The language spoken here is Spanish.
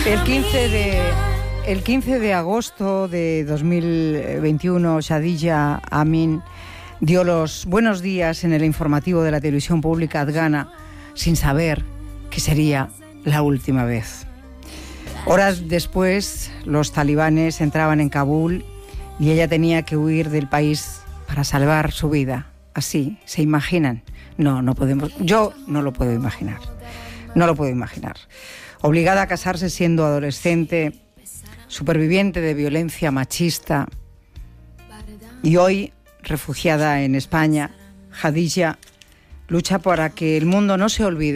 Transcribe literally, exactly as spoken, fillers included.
El quince de, el quince de agosto de dos mil veintiuno, Shadija Amin dio los buenos días en el informativo de la televisión pública afgana sin saber que sería la última vez. Horas después, los talibanes entraban en Kabul y ella tenía que huir del país para salvar su vida. Así, ¿se imaginan? No, no podemos. Yo no lo puedo imaginar. No lo puedo imaginar. Obligada a casarse siendo adolescente, superviviente de violencia machista y hoy refugiada en España, Shadija lucha para que el mundo no se olvide